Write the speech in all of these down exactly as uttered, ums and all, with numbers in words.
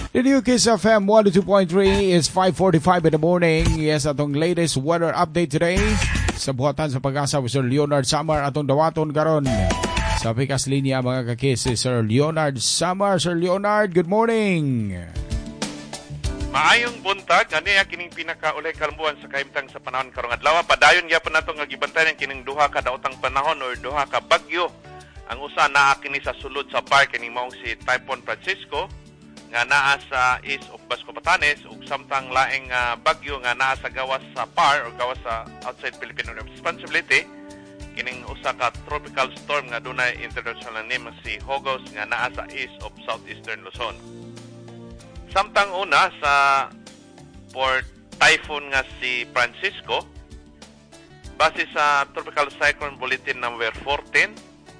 Radio Kiss F M one oh two point three is five forty-five in the morning. Yes, atong latest weather update today. Sa buhatan sa pag-asa, Sir Leonard Samar atong dawaton karon. Sa pikas linya mga kakis, Sir Leonard Samar. Sir Leonard, good morning. Maayong buntag, ani kining pinakaulay kalbuan sa kahimtang sa panahon karong adlaw. Padayon gyapon nato nga gibantayan kining duha ka daotang panahon or duha ka bagyo. Ang usa naa kini sa sulod sa par kining maong si Typhoon Francisco nga naa sa east of Basco Batanes ug samtang laing uh, bagyo nga naa sa gawas sa par o gawas sa outside Philippine responsibility kining usa ka tropical storm nga dunay international name si Hogos nga naa sa east of southeastern Luzon. Samtang una sa port typhoon nga si Francisco, base sa tropical cyclone bulletin number fourteen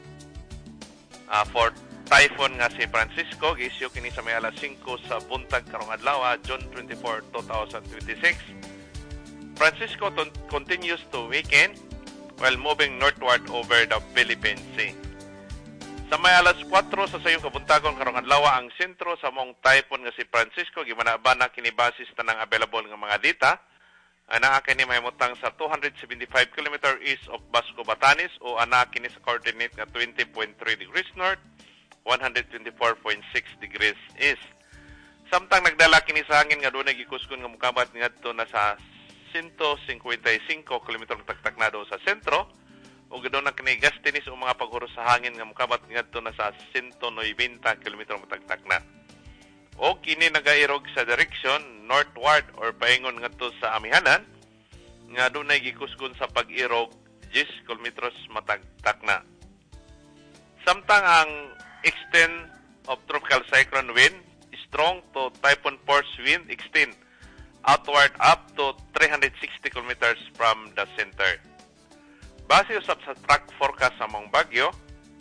uh, for typhoon nga si Francisco, gi-issue kini sa may alas singko sa buntag karong adlaw, June twenty-fourth, twenty twenty-six. Francisco t- continues to weaken while moving northward over the Philippine Sea. Sa may alas kwatro sa sayong kabuntagon karong adlaw, ang sentro sa mong typhoon nga si Francisco gimanabana kini basis tanang available nga mga data. Ana kini mahimutang sa two hundred seventy-five kilometers east of Basco Batanes o ana kini sa coordinate nga twenty point three degrees north, one hundred twenty-four point six degrees east. Samtang nagdala kini sa hangin nga dunay gikuskon nga mokabat ngadto na sa one hundred fifty-five kilometers taktak na do sa sentro ug gidon na kini gastinis o mga paghuros sa hangin nga mokabat ngadto na sa one hundred ninety kilometers matagtak na. O kini nagairog sa direksyon northward or paingon ngadto sa amihanan nga dunay gikuskon sa pag-irog ten kilometers matagtak na. Samtang ang extent of tropical cyclone wind strong to typhoon force wind extend outward up to three hundred sixty kilometers from the center. Base usab sa track forecast sa mong bagyo,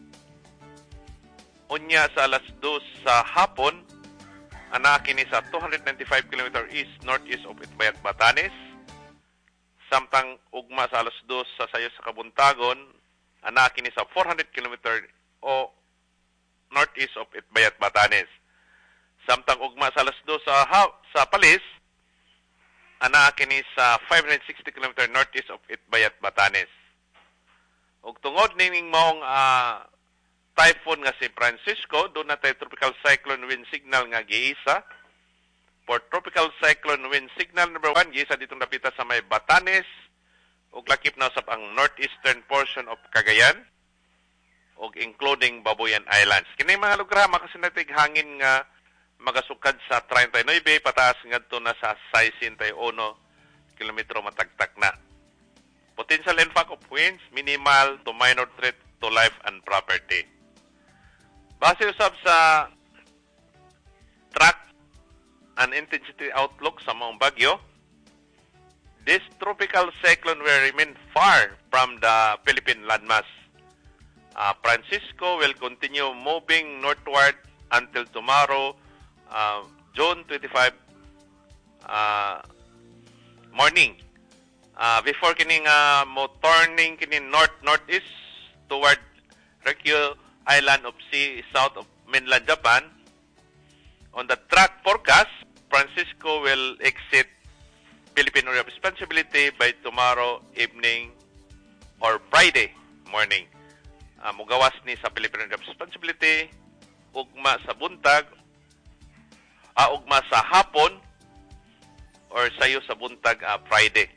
unya sa alas dos sa hapon, ana kini sa two hundred ninety-five kilometers east northeast of Itbayat, Batanes. Samtang ugma sa alas dos sa sayo sa kabuntagon, ana kini sa four hundred kilometers o northeast of Itbayat, Batanes. Samtang ugma sa alas dos sa ha- sa Palis, ana kini sa five hundred sixty kilometers northeast of Itbayat, Batanes. Ug tungod ning maong uh, typhoon nga si Francisco, doon na tayo tropical cyclone wind signal nga giisa. For tropical cyclone wind signal number one, giisa ditong napita sa may Batanes ug lakip na usab ang northeastern portion of Cagayan ug including Babuyan Islands. Kini mga lugar makasinatig hangin nga magasukad sa thirty-nine pataas ngadto na sa sixty-one kilometro matagtak na. Potential impact of winds minimal to minor threat to life and property. Base usab sa track and intensity outlook sa mga bagyo, this tropical cyclone will remain far from the Philippine landmass. Uh, Francisco will continue moving northward until tomorrow, uh, June twenty-fifth uh, morning. Uh, before kining uh, mo turning kini north-northeast toward Ryukyu Island of Sea south of mainland Japan. On the track forecast, Francisco will exit Philippine area of responsibility by tomorrow evening or Friday morning. Uh, mugawas ni sa Philippine area of responsibility ugma sa buntag, uh, ugma sa hapon or sayo sa buntag uh, Friday.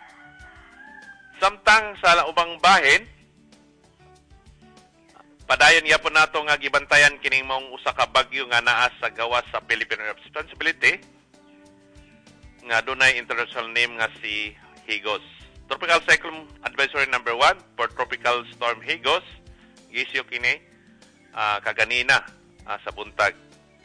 Samtang sa ubang bahin, padayon yapon nato nga gibantayan kining mong usa ka bagyo nga naa sa gawas sa Philippine area of responsibility nga dunay international name nga si Higos. Tropical Cyclone Advisory number one for Tropical Storm Higos, gisyo kini uh, kaganina uh, sa buntag.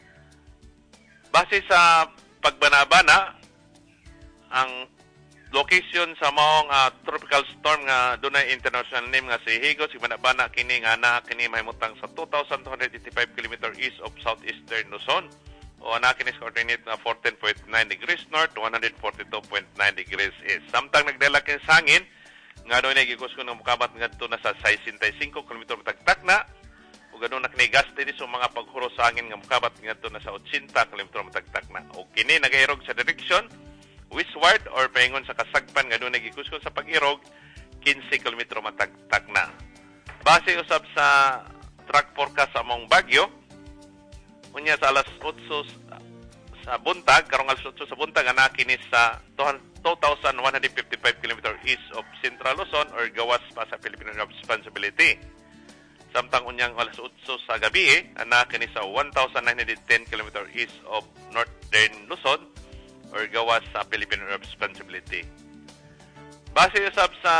Base sa pagbanabana, ang location sa maong uh, tropical storm nga dunay international name nga si Higos, gibanabana kini nga na kini mahimutang sa two thousand two hundred eighty-five kilometers east of southeastern Luzon o ana kini sa coordinate na fourteen point nine degrees north, one hundred forty-two point nine degrees east. Samtang nagdala kini sa hangin nga dunay gikuskon nga mokabat ngadto na sa sixty-five kilometers matagtak na ug o ganun na kinigaste ni sa mga paghuro sa hangin nga mukabat ngadto na sa eighty kilometro matagtak na. O kini nagairog sa direksyon westward or paingon sa kasagpan nga doon nagikuskon sa pag-irog fifteen kilometro matagtak na. Base usab sa track forecast sa among bagyo, unya sa alas eight sa buntag, karong alas eight sa buntag ana kini sa two thousand one hundred fifty-five kilometers east of Central Luzon or gawas pa sa Philippine Responsibility. Samtang unyang alas eight sa gabi, eh, ana kini sa one thousand nine hundred ten kilometers east of Northern Luzon or gawas sa Philippine Responsibility. Base usab sa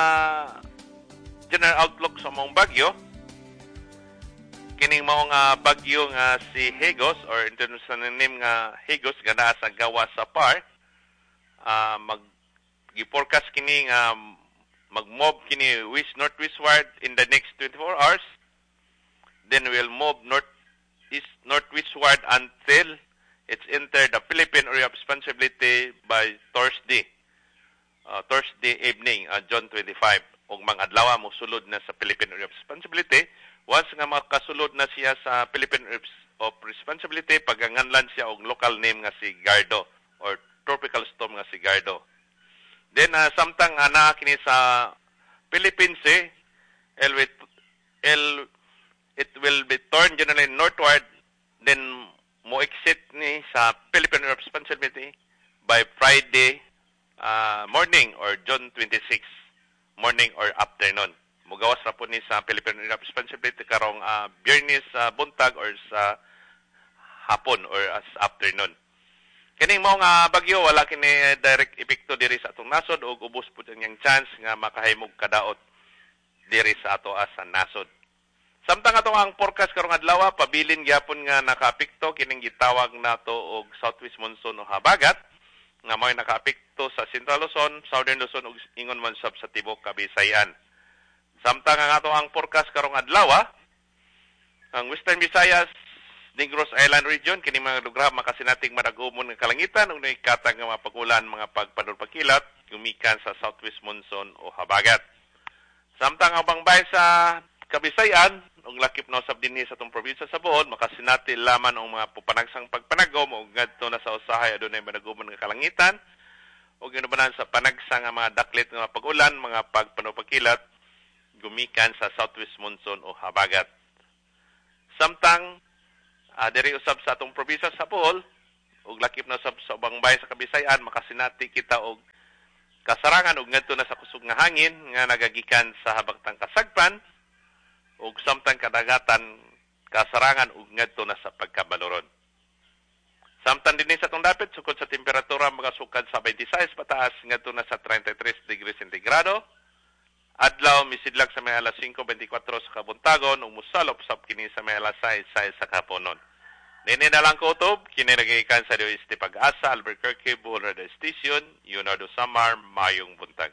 general outlook sa mong bagyo, kining mao nga bagyo nga si Hagos or international name nga Hagos nga naa sa gawas sa Par, uh, mag gi-forecast kini nga mag-move kini west northwestward in the next twenty-four hours, then will move northeast northwestward until it's entered the Philippine Area of Responsibility by Thursday uh, Thursday evening, uh, June twenty-fifth. Og mga adlaw mo sulod na sa Philippine Area of Responsibility. Once nga makasulod na siya sa Philippine Area of Responsibility, paganganlan siya og local name nga si Gardo or tropical storm nga si Gardo. Then uh, samtang ana uh, kini sa Philippines, eh, el, el, it will be turned generally northward, then mo exit ni sa Philippine Area of Responsibility by Friday uh, morning or June twenty-sixth morning or afternoon. Mugawas ra po ni sa Philippine Area of Responsibility karong uh, Biyernes sa uh, buntag or sa hapon or as afternoon. Kining mao nga bagyo wala kini direct epekto diri sa atong nasod ug ubos pud ang chance nga makahimog kadaot diri sa ato as sa nasod. Samtang ato ang forecast karong adlaw pabilin gyapon nga nakaapekto kining gitawag nato og southwest monsoon o habagat nga may nakaapekto sa Central Luzon, Southern Luzon ug ingon man sab sa tibuok Kabisayan. Samtang ang ato ang forecast karong adlaw, ang Western Visayas, Negros Island region kini mga lugar makasinating madagumon nga kalangitan ug naikatag nga mga pag-ulan, mga pagpadol-pagkilat gumikan sa southwest monsoon o habagat. Samtang ang bangbay sa Kabisayan ug lakip na usab dinhi sa atong probinsya sa Bohol makasinati laman ang mga pupanagsang pagpanagom ug ngadto na sa usahay adunay madagumon nga kalangitan ug ginubanan sa panagsang nga mga daklit nga pag-ulan, mga pagpanupagkilat gumikan sa southwest monsoon o habagat. Samtang uh, diri usab sa atong probinsya sa Bohol ug lakip na usab sa ubang bahin sa Kabisayan makasinati kita og kasarangan ug ngadto na sa kusog nga hangin nga nagagikan sa habagtang kasagpan ug samtang kadagatan kasarangan ug ngadto na sa pagkabaloron. Samtang dinhi sa atong dapit sukod sa temperatura magasukad sa twenty-six pataas ngadto na sa thirty-three degrees centigrado. Adlaw misidlag sa may alas five twenty-four sa kabuntagon ug mosalop sab kini sa may alas six sa kaponon. Nini na lang ko utob, kini nagikan sa D O S T Pag-asa, Albuquerque, Bohol Radio Station, Leonardo Samar, mayong buntag.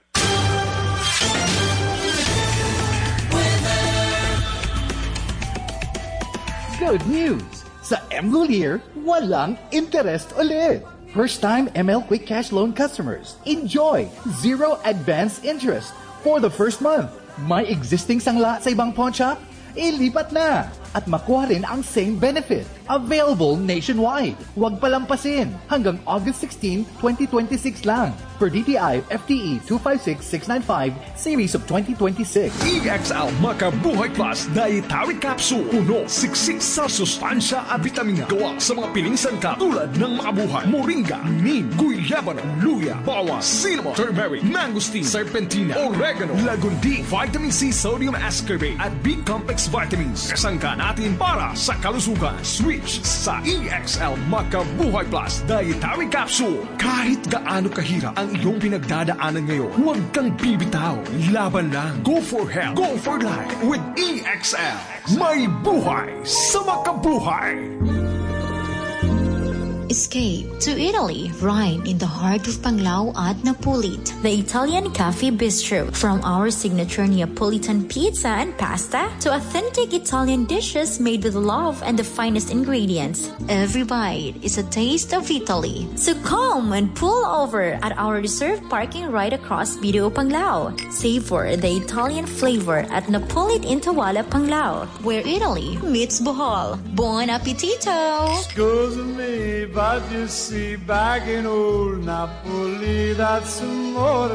Good news! Sa M. Lulier, walang interest ulit. First-time M L Quick Cash Loan customers, enjoy zero advance interest for the first month. May existing sangla sa ibang pawn shop? Ilipat na! At makuha rin ang same benefit. Available nationwide. Huwag palampasin. Hanggang August sixteenth, twenty twenty-six lang. Per D T I F T E two five six six nine five, Series of twenty twenty-six. E X L Makabuhay Plus Dietary Capsule. Puno, siksik sa sustansya at vitamina. Gawa sa mga piling ka tulad ng Makabuhay, Moringa, Neem, Guyabano, Luya, Bawang, Cinnamon, Turmeric, Mangosteen, Serpentina, Oregano, Lagundi, Vitamin C, Sodium Ascorbate at B-Complex Vitamins. Kasangka natin para sa kalusugan. Switch sa E X L Makabuhay Plus Dietary Capsule. Kahit gaano kahirap ang iyong pinagdadaanan ngayon, huwag kang bibitaw. Laban lang. Go for health. Go for life with E X L. May buhay sa makabuhay. Escape to Italy, right in the heart of Panglao at Napolit, the Italian Cafe Bistro. From our signature Neapolitan pizza and pasta to authentic Italian dishes made with love and the finest ingredients, every bite is a taste of Italy. So come and pull over at our reserved parking right across Video Panglao. Savor the Italian flavor at Napolit in Tawala, Panglao, where Italy meets Bohol. Buon appetito! Excuse me, but you see, back in old Napoli, that's amore.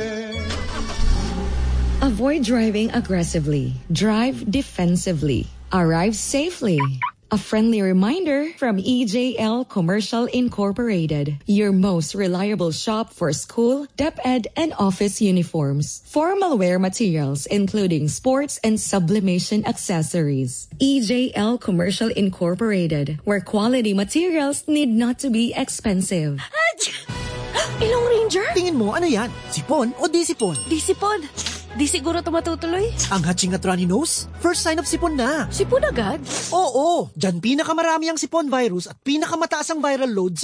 Avoid driving aggressively. Drive defensively. Arrive safely. A friendly reminder from E J L Commercial Incorporated, your most reliable shop for school, DepEd, and office uniforms. Formal wear materials, including sports and sublimation accessories. E J L Commercial Incorporated, where quality materials need not to be expensive. Ilong Ranger? Tingin mo, ano yan? Sipon o di sipon? Di sipon. Di siguro ito matutuloy. Ang hatching at runny nose? First sign of sipon na. Sipon agad? Oo, dyan pinakamarami ang sipon virus at pinakamataas ang viral load sa